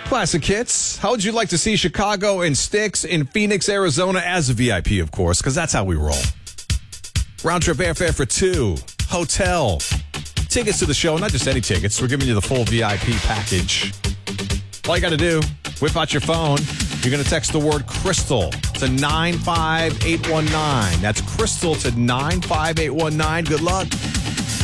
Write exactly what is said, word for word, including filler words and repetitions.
Classic hits. How would you like to see Chicago and Styx in Phoenix, Arizona as a V I P, of course, because that's how we roll. Round trip airfare for two. Hotel. Tickets to the show, not just any tickets. We're giving you the full V I P package. All you got to do, whip out your phone. You're going to text the word Crystal to nine five eight one nine. That's Crystal to nine five eight one nine. Good luck.